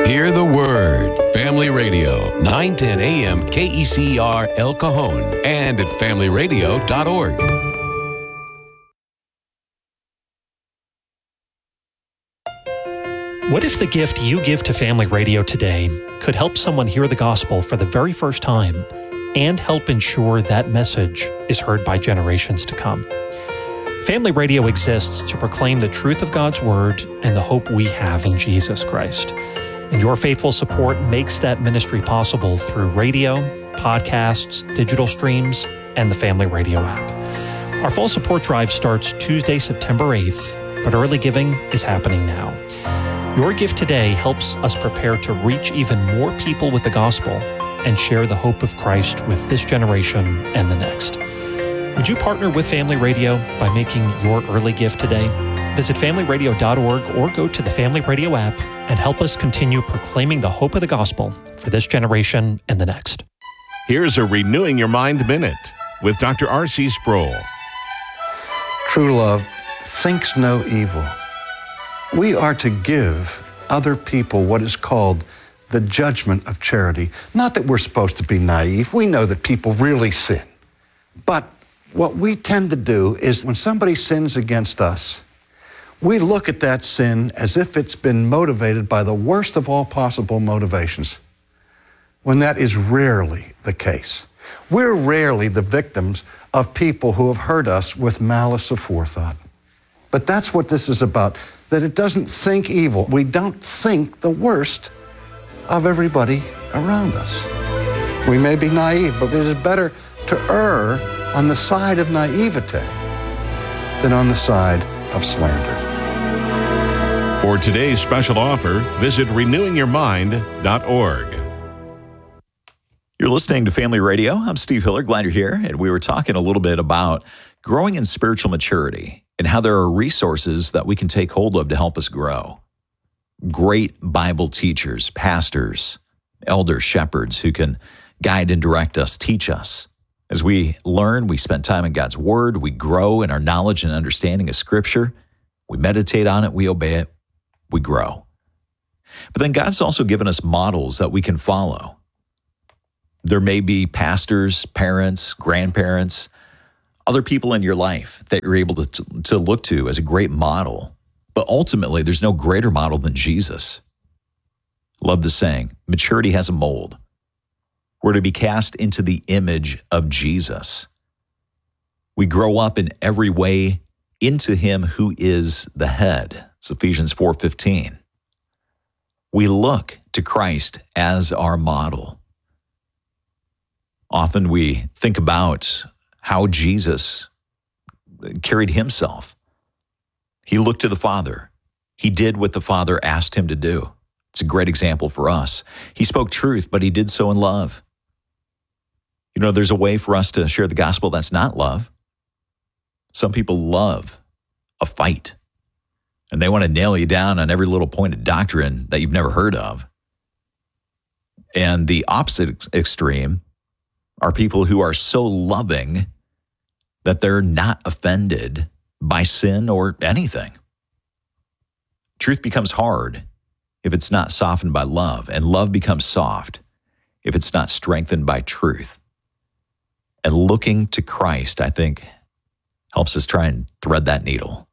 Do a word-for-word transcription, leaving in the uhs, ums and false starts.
Hear the word. Family Radio, nine ten a.m. K E C E R El Cajon and at family radio dot org. What if the gift you give to Family Radio today could help someone hear the gospel for the very first time and help ensure that message is heard by generations to come? Family Radio exists to proclaim the truth of God's Word and the hope we have in Jesus Christ. And your faithful support makes that ministry possible through radio, podcasts, digital streams, and the Family Radio app. Our fall support drive starts Tuesday, September eighth, but early giving is happening now. Your gift today helps us prepare to reach even more people with the gospel and share the hope of Christ with this generation and the next. Would you partner with Family Radio by making your early gift today? Visit family radio dot org or go to the Family Radio app and help us continue proclaiming the hope of the gospel for this generation and the next. Here's a Renewing Your Mind Minute with Doctor R C Sproul. True love thinks no evil. We are to give other people what is called the judgment of charity. Not that we're supposed to be naive. We know that people really sin. But what we tend to do is when somebody sins against us, we look at that sin as if it's been motivated by the worst of all possible motivations, when that is rarely the case. We're rarely the victims of people who have hurt us with malice aforethought. But that's what this is about, that it doesn't think evil. We don't think the worst of everybody around us. We may be naive, but it is better to err on the side of naivete than on the side of slander. For today's special offer, visit renewing your mind dot org. You're listening to Family Radio. I'm Steve Hiller. Glad you're here. And we were talking a little bit about growing in spiritual maturity and how there are resources that we can take hold of to help us grow. Great Bible teachers, pastors, elders, shepherds who can guide and direct us, teach us. As we learn, we spend time in God's Word, we grow in our knowledge and understanding of Scripture, we meditate on it, we obey it, we grow. But then God's also given us models that we can follow. There may be pastors, parents, grandparents, other people in your life that you're able to, to look to as a great model. But ultimately, there's no greater model than Jesus. Love the saying, maturity has a mold. We're to be cast into the image of Jesus. We grow up in every way into him who is the head. It's Ephesians four fifteen. We look to Christ as our model. Often we think about how Jesus carried himself. He looked to the Father. He did what the Father asked him to do. It's a great example for us. He spoke truth, but he did so in love. You know, there's a way for us to share the gospel that's not love. Some people love a fight, and they want to nail you down on every little point of doctrine that you've never heard of. And the opposite ex- extreme are people who are so loving that they're not offended by sin or anything. Truth becomes hard if it's not softened by love, and love becomes soft if it's not strengthened by truth. And looking to Christ, I think, helps us try and thread that needle.